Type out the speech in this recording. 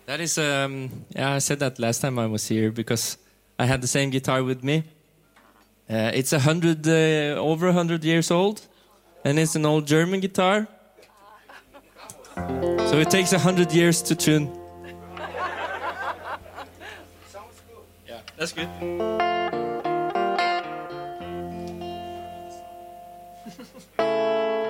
That is, I said that last time I was here because I had the same guitar with me. It's over 100 years old, and it's an old German guitar. So it takes 100 years to tune. Sounds good. Yeah, that's good.